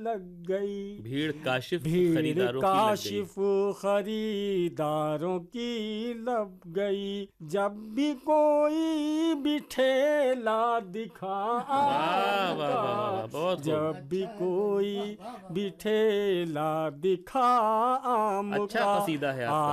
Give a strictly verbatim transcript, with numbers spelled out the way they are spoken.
लग गई। भीड़ काशिफ भीड़ खरीदारों काशिफ खरीदारों की लग गई। जब भी कोई भी ठेला दिखाऊंगा, जब भी कोई भी ठेला दिखाऊंगा, अच्छा कसीदा है आपका।